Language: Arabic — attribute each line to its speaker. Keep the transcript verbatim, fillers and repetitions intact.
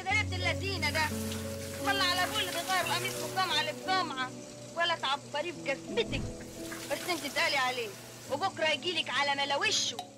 Speaker 1: كده يا ابن اللذينه ده؟ والله على ابوه اللي بيغير القميص من الجمعه للجمعه، ولا تعبريه في جزمتك. بس انت تقالي عليه وبكره يجيلك على ملا وشه.